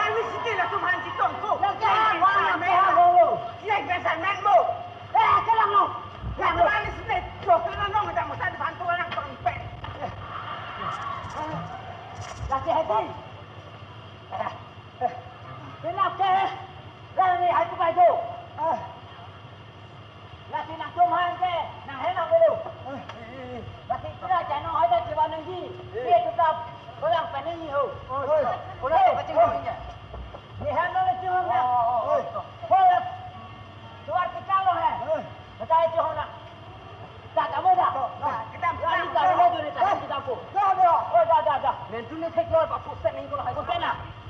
Mari sikitlah tu mancing tongku. Jangan wah melo. Siap biasa main bu. Kelang lu. Yang mana sih? Kau kena nong kita mesti dibantu orang pempek. Lagi hati. Kenapa? Lagi aku baju. Lagi nak cuma ke, nak hendak dulu. Lagi sudah jangan ada jawaban lagi. Dia tetap orang pening ho. Orang kecil punya. Ni hendak cuma nak. Boleh. Tuar kita loh he. Betul itu nak. Tak kamu dah. Kita Lagi tak ada dulu kita aku. Dah. Nanti ni take keluar aku set minggu lah. Aku set nak.